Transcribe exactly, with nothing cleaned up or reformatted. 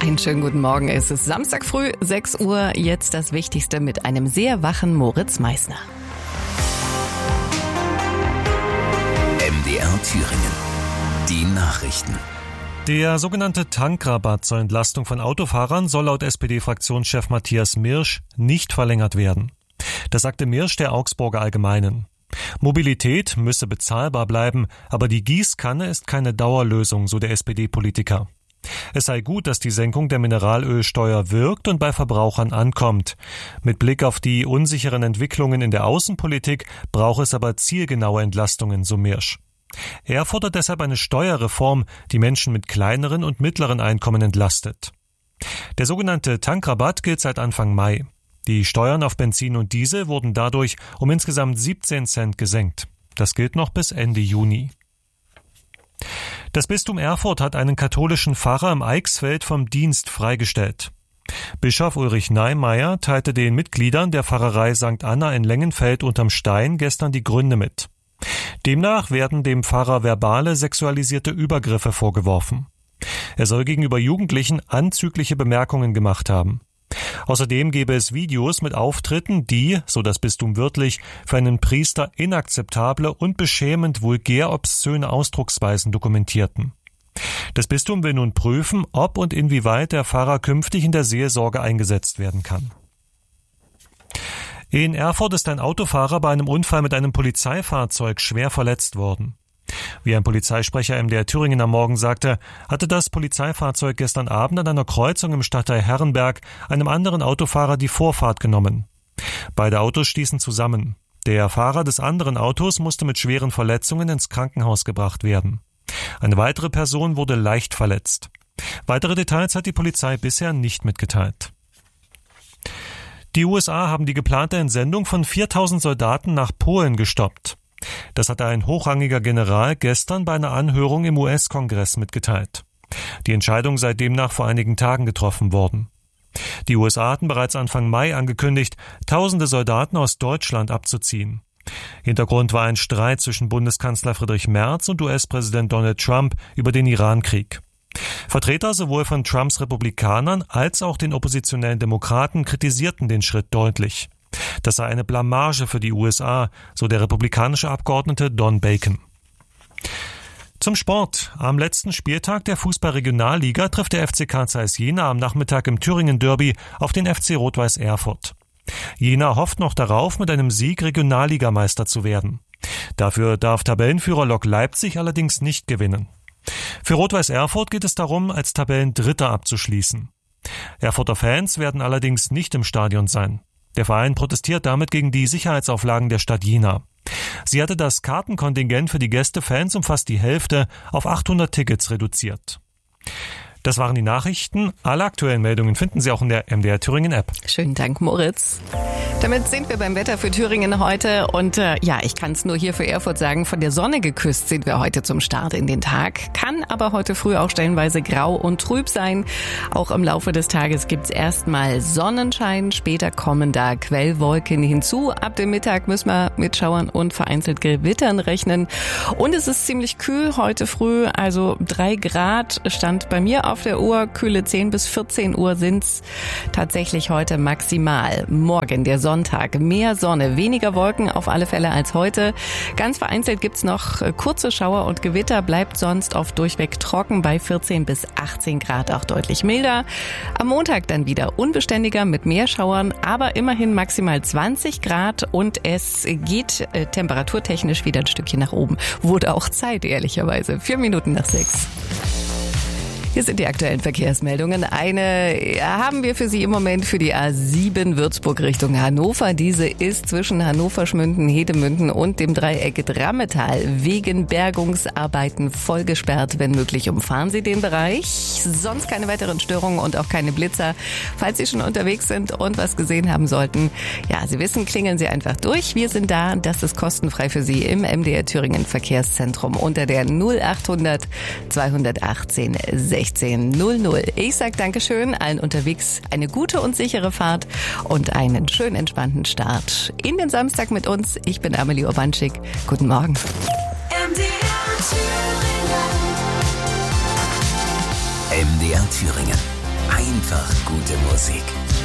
Einen schönen guten Morgen. Es ist Samstag früh, sechs Uhr. Jetzt das Wichtigste mit einem sehr wachen Moritz Meissner. M D R Thüringen. Die Nachrichten. Der sogenannte Tankrabatt zur Entlastung von Autofahrern soll laut S P D-Fraktionschef Matthias Mirsch nicht verlängert werden. Das sagte Mirsch der Augsburger Allgemeinen. Mobilität müsse bezahlbar bleiben, aber die Gießkanne ist keine Dauerlösung, so der S P D-Politiker. Es sei gut, dass die Senkung der Mineralölsteuer wirkt und bei Verbrauchern ankommt. Mit Blick auf die unsicheren Entwicklungen in der Außenpolitik brauche es aber zielgenaue Entlastungen, so Mirsch. Er fordert deshalb eine Steuerreform, die Menschen mit kleineren und mittleren Einkommen entlastet. Der sogenannte Tankrabatt gilt seit Anfang Mai. Die Steuern auf Benzin und Diesel wurden dadurch um insgesamt siebzehn Cent gesenkt. Das gilt noch bis Ende Juni. Das Bistum Erfurt hat einen katholischen Pfarrer im Eichsfeld vom Dienst freigestellt. Bischof Ulrich Neimeyer teilte den Mitgliedern der Pfarrei Sankt Anna in Lengenfeld unterm Stein gestern die Gründe mit. Demnach werden dem Pfarrer verbale sexualisierte Übergriffe vorgeworfen. Er soll gegenüber Jugendlichen anzügliche Bemerkungen gemacht haben. Außerdem gebe es Videos mit Auftritten, die, so das Bistum wörtlich, für einen Priester inakzeptable und beschämend vulgär obszöne Ausdrucksweisen dokumentierten. Das Bistum will nun prüfen, ob und inwieweit der Pfarrer künftig in der Seelsorge eingesetzt werden kann. In Erfurt ist ein Autofahrer bei einem Unfall mit einem Polizeifahrzeug schwer verletzt worden. Wie ein Polizeisprecher M D R Thüringen am Morgen sagte, hatte das Polizeifahrzeug gestern Abend an einer Kreuzung im Stadtteil Herrenberg einem anderen Autofahrer die Vorfahrt genommen. Beide Autos stießen zusammen. Der Fahrer des anderen Autos musste mit schweren Verletzungen ins Krankenhaus gebracht werden. Eine weitere Person wurde leicht verletzt. Weitere Details hat die Polizei bisher nicht mitgeteilt. Die U S A haben die geplante Entsendung von viertausend Soldaten nach Polen gestoppt. Das hatte ein hochrangiger General gestern bei einer Anhörung im U S-Kongress mitgeteilt. Die Entscheidung sei demnach vor einigen Tagen getroffen worden. Die U S A hatten bereits Anfang Mai angekündigt, tausende Soldaten aus Deutschland abzuziehen. Hintergrund war ein Streit zwischen Bundeskanzler Friedrich Merz und U S-Präsident Donald Trump über den Irankrieg. Vertreter sowohl von Trumps Republikanern als auch den oppositionellen Demokraten kritisierten den Schritt deutlich. Das sei eine Blamage für die U S A, so der republikanische Abgeordnete Don Bacon. Zum Sport. Am letzten Spieltag der Fußball-Regionalliga trifft der F C Carl Zeiss Jena am Nachmittag im Thüringen-Derby auf den F C Rot-Weiß Erfurt. Jena hofft noch darauf, mit einem Sieg Regionalligameister zu werden. Dafür darf Tabellenführer Lok Leipzig allerdings nicht gewinnen. Für Rot-Weiß Erfurt geht es darum, als Tabellendritter abzuschließen. Erfurter Fans werden allerdings nicht im Stadion sein. Der Verein protestiert damit gegen die Sicherheitsauflagen der Stadt Jena. Sie hatte das Kartenkontingent für die Gästefans um fast die Hälfte auf achthundert Tickets reduziert. Das waren die Nachrichten. Alle aktuellen Meldungen finden Sie auch in der M D R Thüringen App. Schönen Dank, Moritz. Damit sind wir beim Wetter für Thüringen heute. Und äh, ja, ich kann es nur hier für Erfurt sagen, von der Sonne geküsst sind wir heute zum Start in den Tag. Kann aber heute früh auch stellenweise grau und trüb sein. Auch im Laufe des Tages gibt's erstmal Sonnenschein. Später kommen da Quellwolken hinzu. Ab dem Mittag müssen wir mit Schauern und vereinzelt Gewittern rechnen. Und es ist ziemlich kühl heute früh. Also drei Grad stand bei mir auf der Uhr. Kühle zehn bis vierzehn Uhr sind's tatsächlich heute maximal. Morgen der Sonntag. Mehr Sonne, weniger Wolken auf alle Fälle als heute. Ganz vereinzelt gibt's noch kurze Schauer und Gewitter, bleibt sonst oft durchweg trocken bei vierzehn bis achtzehn Grad, auch deutlich milder. Am Montag dann wieder unbeständiger mit mehr Schauern, aber immerhin maximal zwanzig Grad und es geht äh, temperaturtechnisch wieder ein Stückchen nach oben. Wurde auch Zeit, ehrlicherweise. Vier Minuten nach sechs. Hier sind die aktuellen Verkehrsmeldungen. Eine haben wir für Sie im Moment für die A sieben Würzburg Richtung Hannover. Diese ist zwischen Hannover-Schmünden, Hedemünden und dem Dreieck Drammetal wegen Bergungsarbeiten voll gesperrt. Wenn möglich, umfahren Sie den Bereich. Sonst keine weiteren Störungen und auch keine Blitzer. Falls Sie schon unterwegs sind und was gesehen haben sollten, ja, Sie wissen, klingeln Sie einfach durch. Wir sind da. Das ist kostenfrei für Sie im M D R Thüringen Verkehrszentrum unter der null achthundert zweihundertachtzehn sechzehn null null. Ich sag Dankeschön, allen unterwegs eine gute und sichere Fahrt und einen schön entspannten Start in den Samstag mit uns. Ich bin Amelie Urbanschik. Guten Morgen. M D R Thüringen. M D R Thüringen. Einfach gute Musik.